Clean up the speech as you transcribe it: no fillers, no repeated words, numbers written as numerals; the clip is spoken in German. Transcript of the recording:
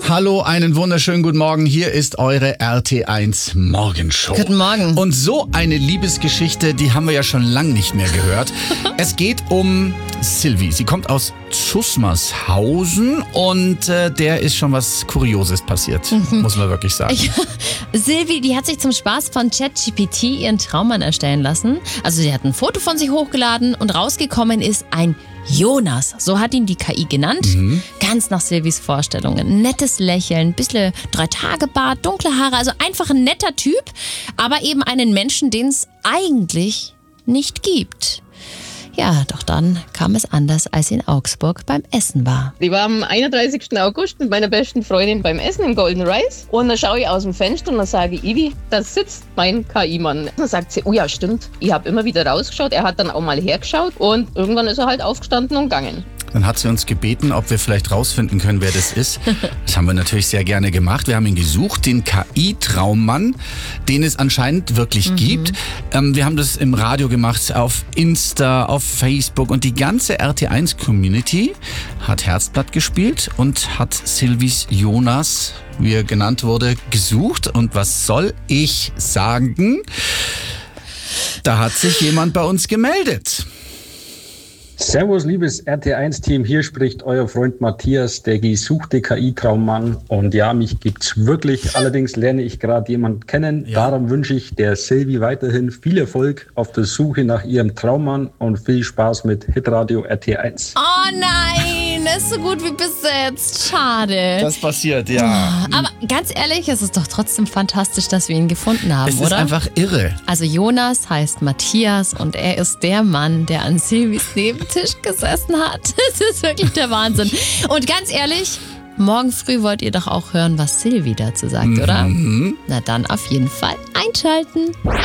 Hallo, einen wunderschönen guten Morgen. Hier ist eure RT1 Morgenshow. Guten Morgen. Und so eine Liebesgeschichte, die haben wir ja schon lange nicht mehr gehört. Es geht um Silvi. Sie kommt aus Zusmarshausen und der ist schon was Kurioses passiert, muss man wirklich sagen. Silvi, die hat sich zum Spaß von ChatGPT ihren Traummann erstellen lassen. Also sie hat ein Foto von sich hochgeladen und rausgekommen ist ein Jonas, so hat ihn die KI genannt. Ganz nach Silvis Vorstellungen. Nettes Lächeln, bisschen 3-Tage-Bart, dunkle Haare, also einfach ein netter Typ, aber eben einen Menschen, den es eigentlich nicht gibt. Ja, doch dann kam es anders, als sie in Augsburg beim Essen war. Ich war am 31. August mit meiner besten Freundin beim Essen im Golden Rice und dann schaue ich aus dem Fenster und dann sage ich, Ivi, da sitzt mein KI-Mann. Dann sagt sie, oh ja, stimmt, ich habe immer wieder rausgeschaut, er hat dann auch mal hergeschaut und irgendwann ist er halt aufgestanden und gegangen. Dann hat sie uns gebeten, ob wir vielleicht rausfinden können, wer das ist. Das haben wir natürlich sehr gerne gemacht. Wir haben ihn gesucht, den KI-Traummann, den es anscheinend wirklich gibt. Wir haben das im Radio gemacht, auf Insta, auf Facebook und die ganze RT1-Community hat Herzblatt gespielt und hat Silvis Jonas, wie er genannt wurde, gesucht. Und was soll ich sagen? Da hat sich jemand bei uns gemeldet. Servus, liebes RT1-Team, hier spricht euer Freund Matthias, der gesuchte KI-Traummann. Und ja, mich gibt's wirklich. Allerdings lerne ich gerade jemanden kennen. Ja. Darum wünsche ich der Silvi weiterhin viel Erfolg auf der Suche nach ihrem Traummann und viel Spaß mit Hitradio RT1. Oh nein, ist so gut wie bis jetzt. Schade. Das passiert, ja. Aber ganz ehrlich, es ist doch trotzdem fantastisch, dass wir ihn gefunden haben, Es oder? ist einfach irre. Also Jonas heißt Matthias und er ist der Mann, der an Silvis Nebentisch gesessen hat. Das ist wirklich der Wahnsinn. Und ganz ehrlich, morgen früh wollt ihr doch auch hören, was Silvi dazu sagt, oder? Na dann auf jeden Fall einschalten.